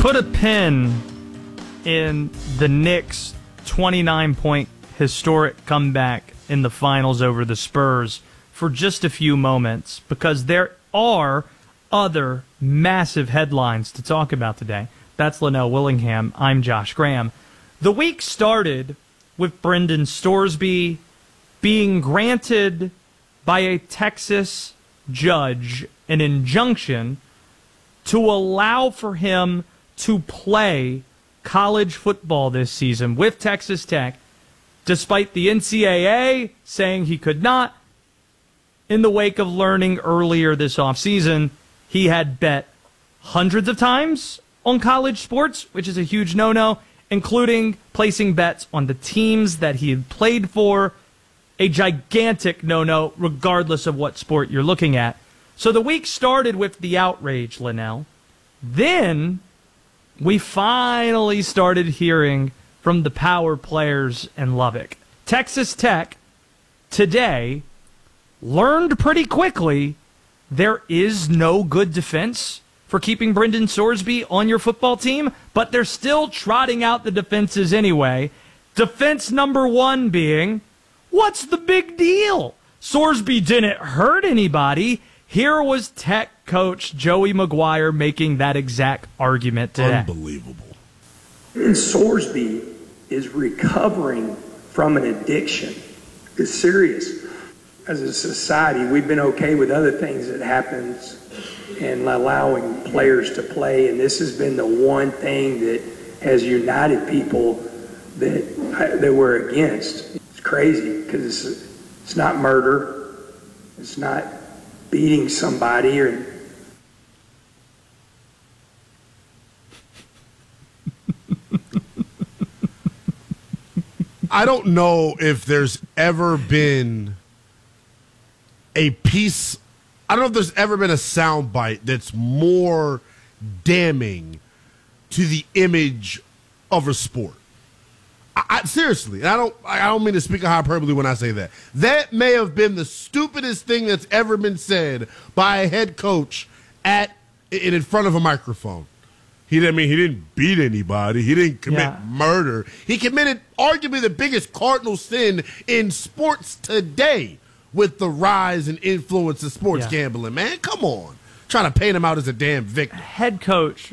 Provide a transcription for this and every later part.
put a pin in the Knicks' 29-point historic comeback in the finals over the Spurs for just a few moments, because there are other massive headlines to talk about today. That's Linnell Willingham. I'm Josh Graham. The week started with Brendan Storesby being granted by a Texas judge an injunction to allow for him to play college football this season with Texas Tech, despite the NCAA saying he could not, in the wake of learning earlier this offseason he had bet hundreds of times on college sports, which is a huge no-no, including placing bets on the teams that he had played for, a gigantic no-no regardless of what sport you're looking at. So the week started with the outrage, Linnell. Then we finally started hearing from the power players in Lubbock. Texas Tech today learned pretty quickly there is no good defense for keeping Brendan Storesby on your football team, but they're still trotting out the defenses anyway. Defense number one being, what's the big deal? Storesby didn't hurt anybody. Here was Tech coach Joey McGuire making that exact argument today. Unbelievable. And Storesby is recovering from an addiction. It's serious. As a society, we've been okay with other things that happens and allowing players to play, and this has been the one thing that has united people that we're against. It's crazy because it's not murder, it's not beating somebody or I don't know if there's ever been a piece, I don't know if there's ever been a soundbite that's more damning to the image of a sport. Seriously, and I don't mean to speak of hyperbole when I say that. That may have been the stupidest thing that's ever been said by a head coach in front of a microphone. He didn't beat anybody. He didn't commit murder. He committed arguably the biggest cardinal sin in sports today with the rise and influence of sports gambling. Man, come on. Trying to paint him out as a damn victim. Head coach,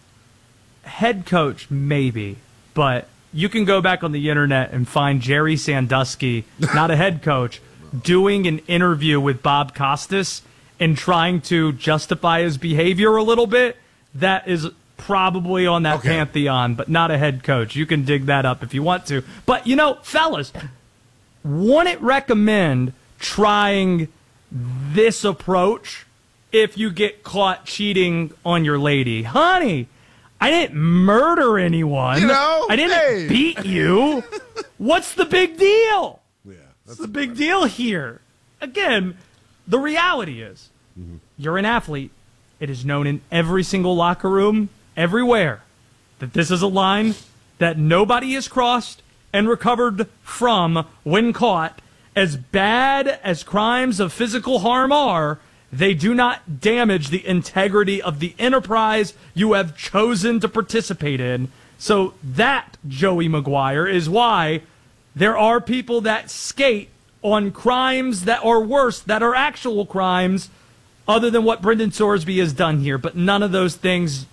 maybe, but you can go back on the internet and find Jerry Sandusky, not a head coach, doing an interview with Bob Costas and trying to justify his behavior a little bit. That is probably on that pantheon, but not a head coach. You can dig that up if you want to. But, fellas, wouldn't recommend trying this approach if you get caught cheating on your lady. Honey, I didn't murder anyone. I didn't beat you. What's the big deal? Yeah, what's the big deal here? Again, the reality is you're an athlete. It is known in every single locker room, everywhere, that this is a line that nobody has crossed and recovered from when caught. As bad as crimes of physical harm are, they do not damage the integrity of the enterprise you have chosen to participate in. So that, Joey McGuire, is why there are people that skate on crimes that are worse, that are actual crimes, other than what Brendan Storesby has done here. But none of those things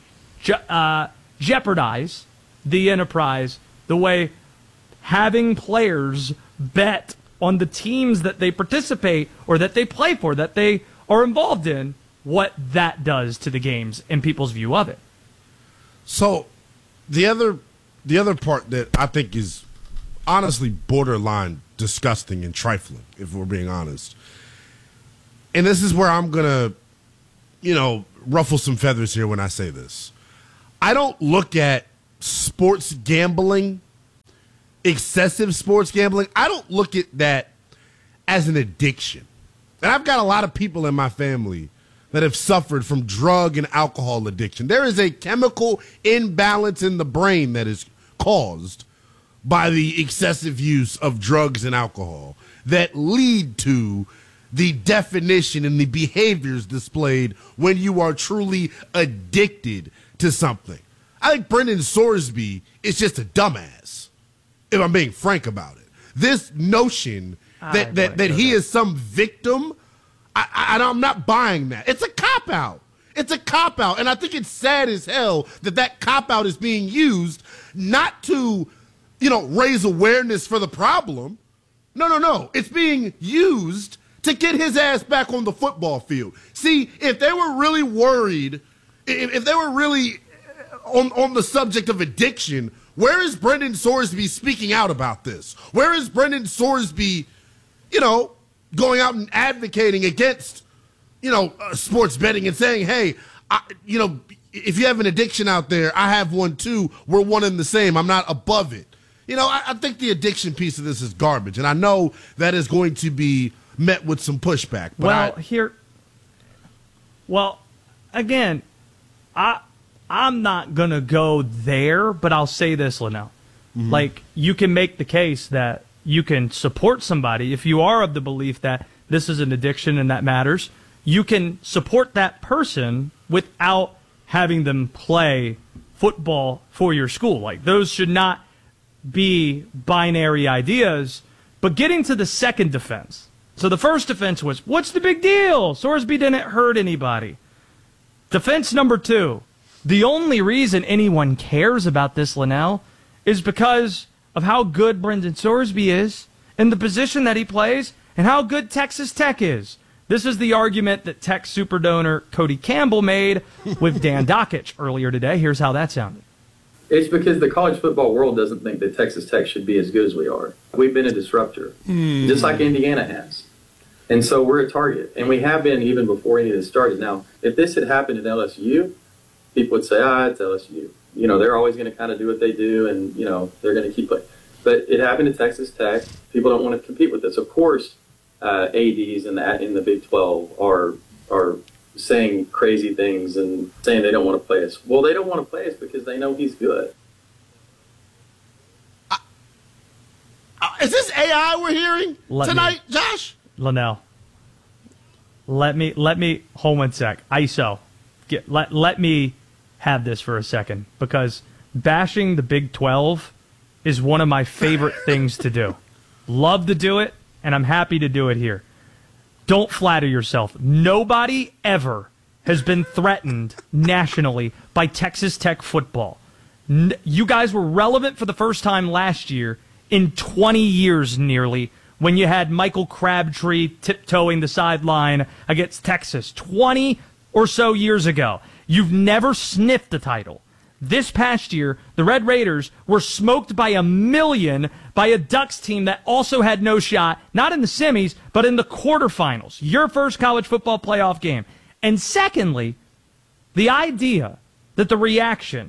jeopardize the enterprise the way having players bet on the teams that they participate or that they play for, that they are involved in, what that does to the games and people's view of it. So the other part that I think is honestly borderline disgusting and trifling, if we're being honest, and this is where I'm going to, ruffle some feathers here when I say this. I don't look at sports gambling, excessive sports gambling, I don't look at that as an addiction. And I've got a lot of people in my family that have suffered from drug and alcohol addiction. There is a chemical imbalance in the brain that is caused by the excessive use of drugs and alcohol that lead to the definition and the behaviors displayed when you are truly addicted to something. I think Brendan Sorsby is just a dumbass, if I'm being frank about it. This notion that he is some victim, I'm not buying that. It's a cop-out. It's a cop-out, and I think it's sad as hell that cop-out is being used not to, raise awareness for the problem. No. It's being used to get his ass back on the football field. See, if they were really worried, if they were really on the subject of addiction, where is Brendan Sorsby speaking out about this? Where is Brendan Sorsby, going out and advocating against, sports betting and saying, hey, if you have an addiction out there, I have one too. We're one and the same. I'm not above it. I think the addiction piece of this is garbage, and I know that is going to be met with some pushback. But again, I'm not going to go there, but I'll say this, Linnell. Mm-hmm. Like, you can make the case that you can support somebody if you are of the belief that this is an addiction and that matters. You can support that person without having them play football for your school. Like, those should not be binary ideas. But getting to the second defense. So the first defense was, what's the big deal? Sorsby didn't hurt anybody. Defense number 2. The only reason anyone cares about this, Linnell, is because of how good Brendan Sorsby is and the position that he plays and how good Texas Tech is. This is the argument that Tech super donor Cody Campbell made with Dan Dockich earlier today. Here's how that sounded. It's because the college football world doesn't think that Texas Tech should be as good as we are. We've been a disruptor, just like Indiana has. And so we're a target, and we have been even before any of this started. Now, if this had happened at LSU, people would say, it's LSU. They're always going to kind of do what they do, and, they're going to keep playing. But it happened at Texas Tech. People don't want to compete with this. Of course, ADs in the Big 12 are saying crazy things and saying they don't want to play us. Well, they don't want to play us because they know he's good. Is this AI we're hearing tonight, Josh? Linnell, let me hold 1 sec. ISO, let me have this for a second, because bashing the Big 12 is one of my favorite things to do. Love to do it, and I'm happy to do it here. Don't flatter yourself. Nobody ever has been threatened nationally by Texas Tech football. You guys were relevant for the first time last year in 20 years nearly, when you had Michael Crabtree tiptoeing the sideline against Texas 20 or so years ago. You've never sniffed the title. This past year, the Red Raiders were smoked by 1,000,000 by a Ducks team that also had no shot, not in the semis, but in the quarterfinals. Your first college football playoff game. And secondly, the idea that the reaction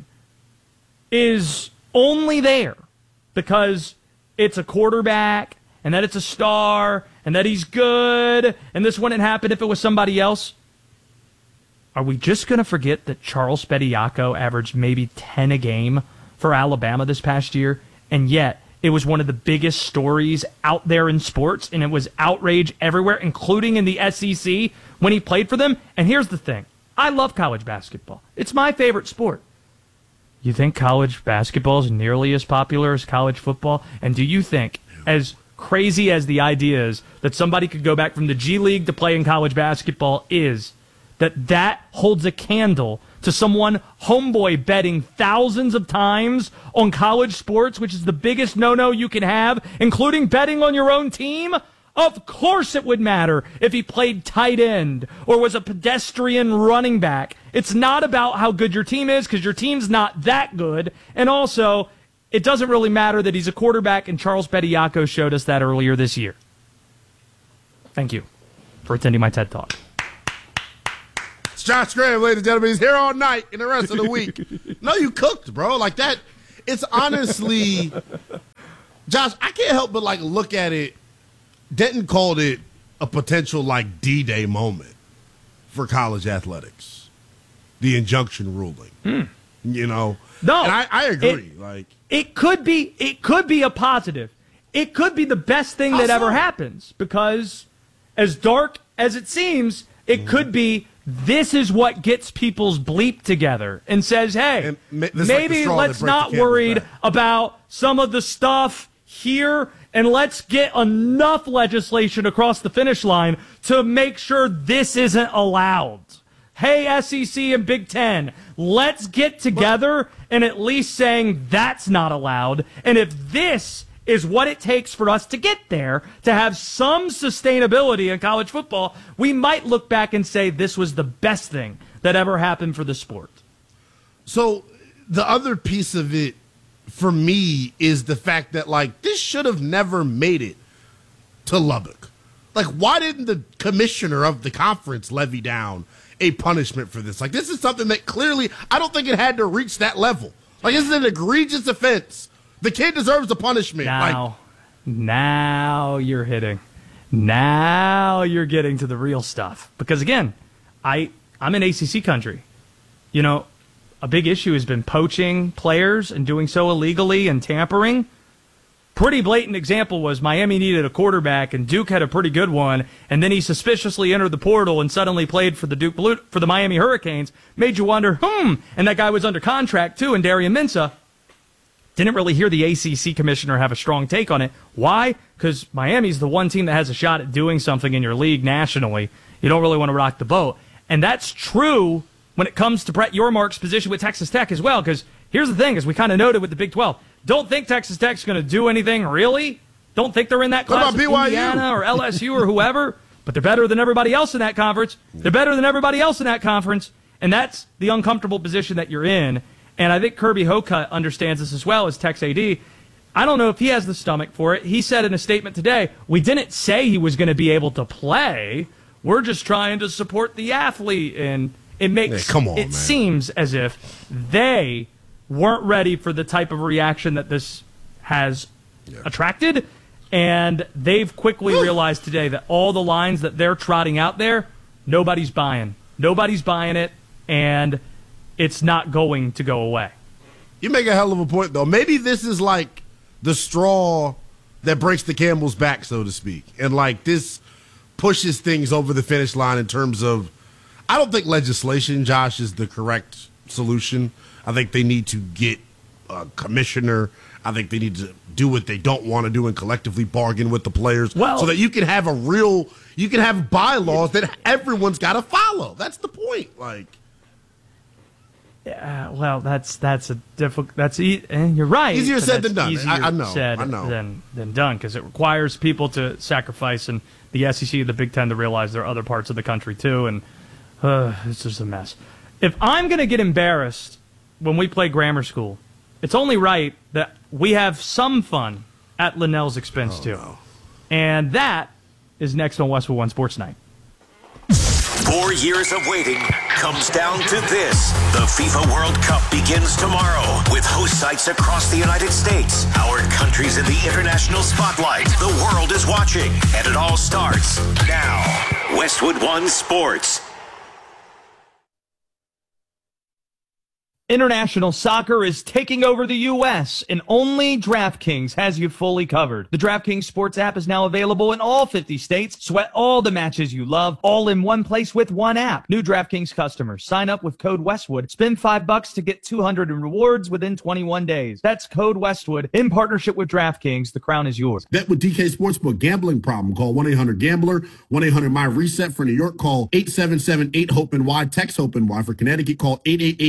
is only there because it's a quarterback, and that it's a star, and that he's good, and this wouldn't happen if it was somebody else. Are we just going to forget that Charles Bediako averaged maybe 10 a game for Alabama this past year, and yet it was one of the biggest stories out there in sports, and it was outrage everywhere, including in the SEC when he played for them? And here's the thing. I love college basketball. It's my favorite sport. You think college basketball is nearly as popular as college football? And do you think, as crazy as the idea is, that somebody could go back from the G League to play in college basketball is, that holds a candle to someone homeboy betting thousands of times on college sports, which is the biggest no-no you can have, including betting on your own team? Of course it would matter if he played tight end or was a pedestrian running back. It's not about how good your team is, because your team's not that good. And also, it doesn't really matter that he's a quarterback, and Charles Bediako showed us that earlier this year. Thank you for attending my TED Talk. It's Josh Graham, ladies and gentlemen. He's here all night and the rest of the week. No, you cooked, bro. Like that. It's honestly, Josh, I can't help but look at it. Denton called it a potential D-Day moment for college athletics. The injunction ruling. No, and I agree. It could be a positive. It could be the best thing that ever happens, because as dark as it seems, it could be this is what gets people's bleep together and says, hey, maybe let's not worried about some of the stuff here, and let's get enough legislation across the finish line to make sure this isn't allowed. Hey, SEC and Big Ten, let's get together and at least saying that's not allowed. And if this is what it takes for us to get there, to have some sustainability in college football, we might look back and say this was the best thing that ever happened for the sport. So the other piece of it for me is the fact that, like, this should have never made it to Lubbock. Like, why didn't the commissioner of the conference levy down a punishment for this? Like, this is something that clearly, I don't think it had to reach that level. Like, this is an egregious offense. The kid deserves a punishment. Now you're hitting. Now you're getting to the real stuff. Because, again, I'm in ACC country. You know, a big issue has been poaching players and doing so illegally and tampering. Pretty blatant example was Miami needed a quarterback, and Duke had a pretty good one, and then he suspiciously entered the portal and suddenly played for the Miami Hurricanes. Made you wonder, and that guy was under contract, too, and Darian Mensah. Didn't really hear the ACC commissioner have a strong take on it. Why? Because Miami's the one team that has a shot at doing something in your league nationally. You don't really want to rock the boat. And that's true when it comes to Brett Yormark's position with Texas Tech as well, because here's the thing, as we kind of noted with the Big 12, don't think Texas Tech's going to do anything, really. Don't think they're in that class of Indiana or LSU or whoever, but they're better than everybody else in that conference. They're better than everybody else in that conference, and that's the uncomfortable position that you're in. And I think Kirby Hocutt understands this as well as Tech's AD. I don't know if he has the stomach for it. He said in a statement today, we didn't say he was going to be able to play. We're just trying to support the athlete. And it makes seems as if they weren't ready for the type of reaction that this has attracted. And they've quickly realized today that all the lines that they're trotting out there, nobody's buying. Nobody's buying it. And it's not going to go away. You make a hell of a point, though. Maybe this is like the straw that breaks the camel's back, so to speak. And, like, this pushes things over the finish line in terms of, I don't think legislation, Josh, is the correct solution. I think they need to get a commissioner. I think they need to do what they don't want to do and collectively bargain with the players so that you can have you can have bylaws that everyone's got to follow. That's the point. Like, yeah, well, that's a difficult. You're right. Easier said than done. I know. Than done, because it requires people to sacrifice, and the SEC, the Big Ten, to realize there are other parts of the country too, and it's just a mess. If I'm going to get embarrassed when we play grammar school, it's only right that we have some fun at Linnell's expense too, and that is next on Westwood One Sports Night. 4 years of waiting comes down to this. The FIFA World Cup begins tomorrow with host sites across the United States. Our country's in the international spotlight. The world is watching, and it all starts now. Westwood One Sports. International soccer is taking over the U.S., and only DraftKings has you fully covered. The DraftKings Sports app is now available in all 50 states. Sweat all the matches you love, all in one place with one app. New DraftKings customers, sign up with code Westwood. Spend $5 to get $200 in rewards within 21 days. That's code Westwood in partnership with DraftKings. The crown is yours. Bet with DK Sportsbook. Gambling problem? Call 1-800-GAMBLER. 1-800-MY-RESET. For New York, call 877-8-HOPE-NY. Text HOPE-NY. For Connecticut, call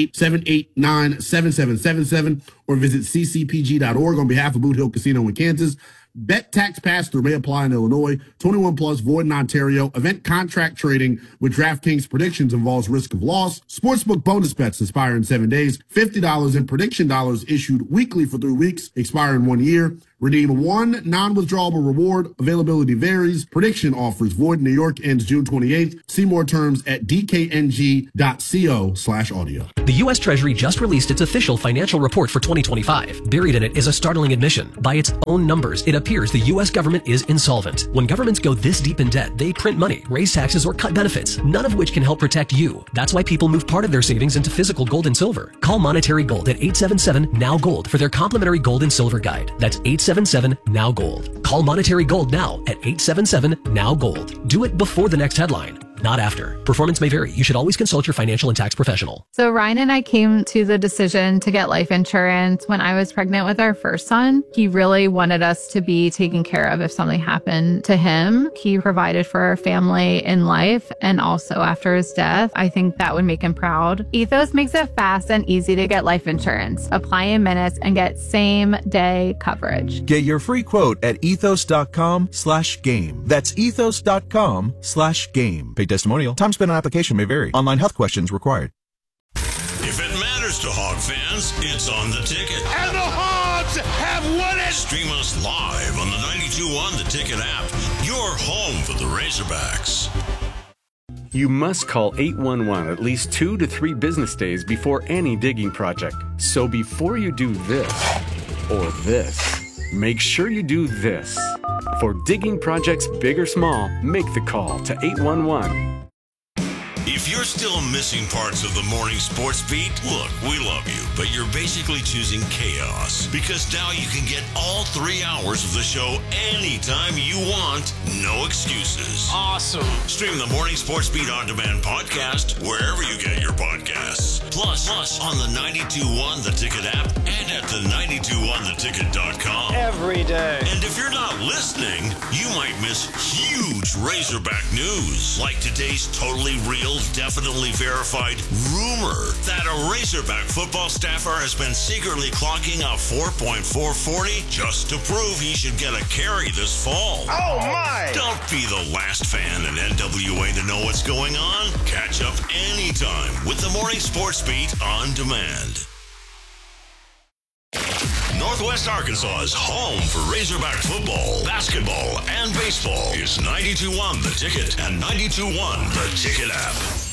888-789-7777 or visit ccpg.org on behalf of Boot Hill Casino in Kansas. Bet tax pass-through may apply in Illinois. 21 plus, void in Ontario. Event contract trading with DraftKings predictions involves risk of loss. Sportsbook bonus bets expire in 7 days. $50 in prediction dollars issued weekly for 3 weeks, expire in 1 year. Redeem one non-withdrawable reward. Availability varies. Prediction offers void in New York ends June 28th. See more terms at dkng.co/audio. The U.S. Treasury just released its official financial report for 2025. Buried in it is a startling admission. By its own numbers, it appears the U.S. government is insolvent. When governments go this deep in debt, they print money, raise taxes, or cut benefits, none of which can help protect you. That's why people move part of their savings into physical gold and silver. Call Monetary Gold at 877-NOW-GOLD for their complimentary gold and silver guide. That's 877-NOW-GOLD. Call Monetary Gold now at 877-NOW-GOLD. Do it before the next headline. not after. Performance may vary. You should always consult your financial and tax professional. So Ryan and I came to the decision to get life insurance when I was pregnant with our first son. He really wanted us to be taken care of if something happened to him. He provided for our family in life and also after his death. I think that would make him proud. Ethos makes it fast and easy to get life insurance. Apply in minutes and get same-day coverage. Get your free quote at ethos.com/game. That's ethos.com/game. Paid testimonial. Time spent on application may vary. Online health questions required. If it matters to Hog fans, it's on the ticket. And the Hogs have won it! Stream us live on the 92.1 The Ticket app. Your home for the Razorbacks. You must call 811 at least 2 to 3 business days before any digging project. So before you do this or this, make sure you do this. For digging projects big or small, make the call to 811. If you're still missing parts of the morning sports beat, look, we love you, but you're basically choosing chaos. Because now you can get all 3 hours of the show anytime you want, no excuses. Awesome. Stream the Morning Sports Beat On Demand podcast wherever you get your podcasts. Plus on the 92.1 The Ticket app and at the 92.1theticket.com. Every day. And if you're not listening, you might miss huge Razorback news, like today's totally real, definitely verified rumor that a Razorback football staffer has been secretly clocking a 4.440 just to prove he should get a carry this fall. Oh my! Don't be the last fan in NWA to know what's going on. Catch up anytime with the Morning Sports Beat On Demand. Northwest Arkansas's home for Razorback football, basketball, and baseball is 92.1 The Ticket and 92.1 The Ticket app.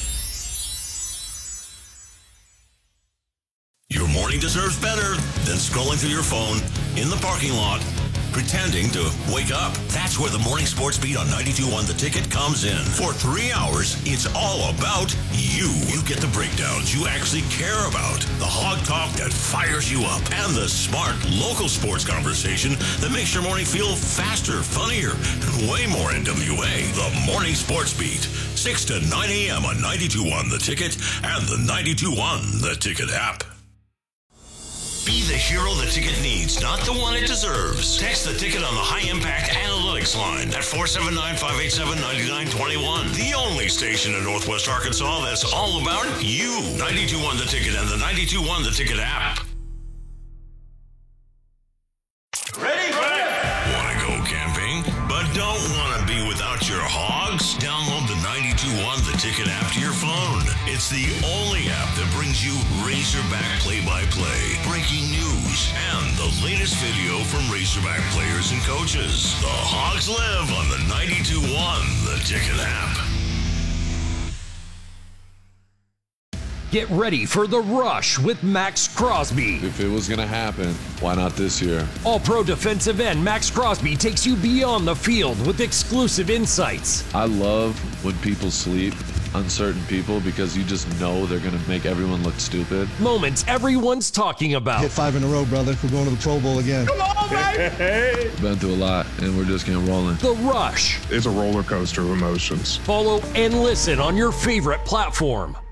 Your morning deserves better than scrolling through your phone in the parking lot, pretending to wake up. That's where the Morning Sports Beat on 92.1 The Ticket comes in. For 3 hours, it's all about you. You get the breakdowns you actually care about, the hog talk that fires you up, and the smart local sports conversation that makes your morning feel faster, funnier, and way more NWA. The Morning Sports Beat, 6 to 9 a.m. on 92.1 The Ticket and the 92.1 The Ticket app. Be the hero the ticket needs, not the one it deserves. Text the ticket on the High Impact Analytics line at 479-587-9921. The only station in Northwest Arkansas that's all about you. 92.1 The Ticket and the 92.1 The Ticket app. Ready? Want to go camping, but don't want to be without your hogs? Download the 92.1 The Ticket app to your phone. It's the only app that brings you Razorback play-by-play, breaking news, and the latest video from Razorback players and coaches. The Hogs live on the 92.1 The Ticket app. Get ready for The Rush with Max Crosby. If it was going to happen, why not this year? All-pro defensive end Max Crosby takes you beyond the field with exclusive insights. I love when people sleep, uncertain people, because you just know they're going to make everyone look stupid. Moments everyone's talking about. Hit 5 in a row, brother. We're going to the Pro Bowl again. Come on, baby! Been through a lot, and we're just getting rolling. The Rush. It's a roller coaster of emotions. Follow and listen on your favorite platform.